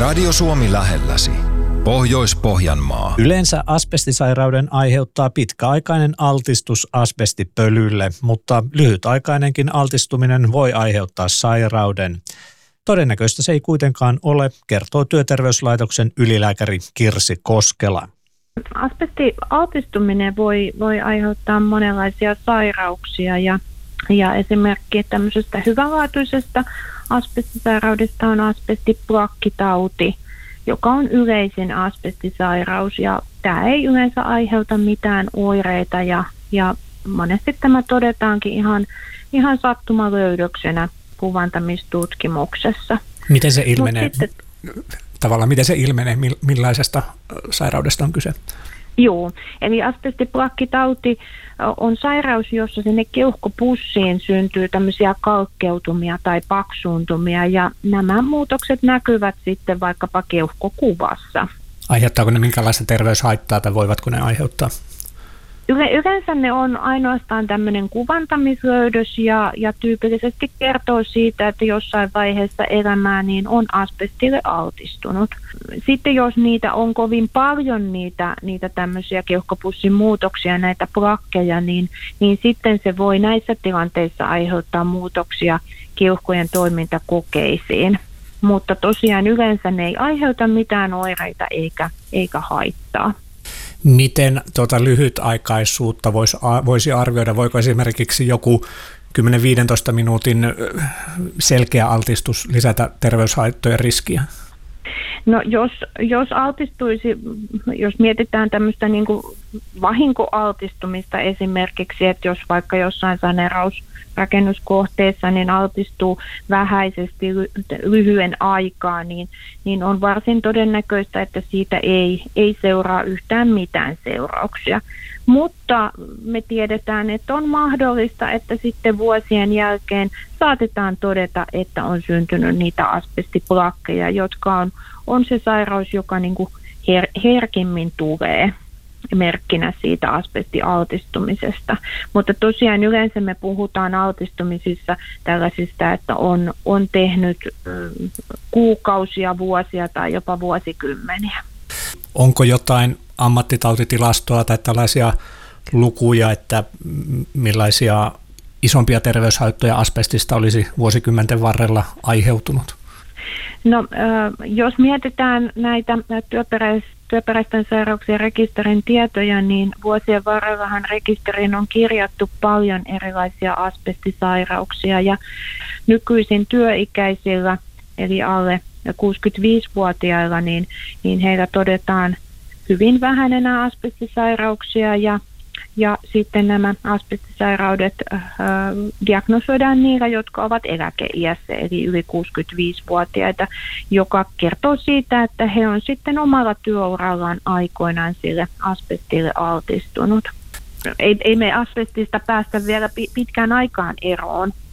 Radio Suomi lähelläsi. Pohjois-Pohjanmaa. Yleensä asbestisairauden aiheuttaa pitkäaikainen altistus asbestipölylle, mutta lyhytaikainenkin altistuminen voi aiheuttaa sairauden. Todennäköistä se ei kuitenkaan ole, kertoo Työterveyslaitoksen ylilääkäri Kirsi Koskela. Asbestialtistuminen voi aiheuttaa monenlaisia sairauksia ja esimerkki tämmöisestä hyvänlaatuisesta asbestisairaudesta on asbestiplakkitauti, joka on yleisin asbestisairaus ja tämä ei yleensä aiheuta mitään oireita ja monesti tämä todetaankin ihan sattumalöydöksenä kuvantamistutkimuksessa. Miten se ilmenee? Miten se ilmenee? Millaisesta sairaudesta on kyse? Joo, eli asbestiplakkitauti on sairaus, jossa sinne keuhkopussiin syntyy tämmöisiä kalkkeutumia tai paksuuntumia ja nämä muutokset näkyvät sitten vaikkapa keuhkokuvassa. Aiheuttaako ne minkälaista terveyshaittaa tai voivatko ne aiheuttaa? Yleensä ne on ainoastaan tämmöinen kuvantamislöydös ja tyypillisesti kertoo siitä, että jossain vaiheessa elämää niin on asbestille altistunut. Sitten jos niitä on kovin paljon niitä tämmöisiä keuhkopussin muutoksia, näitä plakkeja, niin sitten se voi näissä tilanteissa aiheuttaa muutoksia keuhkojen toimintakokeisiin. Mutta tosiaan yleensä ne ei aiheuta mitään oireita eikä haittaa. Miten lyhytaikaisuutta voisi arvioida? Voiko esimerkiksi joku 10-15 minuutin selkeä altistus lisätä terveyshaittojen riskiä? No jos altistuisi, jos mietitään tämmöistä niin kuin vahinkoaltistumista esimerkiksi, että jos vaikka jossain saneerausrakennuskohteessa niin altistuu vähäisesti lyhyen aikaa, niin on varsin todennäköistä, että siitä ei seuraa yhtään mitään seurauksia. Mutta me tiedetään, että on mahdollista, että sitten vuosien jälkeen saatetaan todeta, että on syntynyt niitä asbestiplakkeja, jotka on se sairaus, joka niin kuin herkimmin tulee merkkinä siitä asbestialtistumisesta. Mutta tosiaan yleensä me puhutaan altistumisissa tällaisista, että on tehnyt kuukausia, vuosia tai jopa vuosikymmeniä. Onko jotain ammattitautitilastoa tai tällaisia lukuja, että millaisia isompia terveyshaittoja asbestista olisi vuosikymmenten varrella aiheutunut? No, jos mietitään näitä työperäisten sairauksien rekisterin tietoja, niin vuosien varrellahan rekisteriin on kirjattu paljon erilaisia asbestisairauksia ja nykyisin työikäisillä, eli alle 65-vuotiailla, niin heillä todetaan hyvin vähän enää asbestisairauksia ja sitten nämä asbestisairaudet diagnosoidaan niillä, jotka ovat eläkeiässä, eli yli 65-vuotiaita, joka kertoo siitä, että he on sitten omalla työurallaan aikoinaan sille asbestille altistunut. Ei me asbestista päästä vielä pitkään aikaan eroon,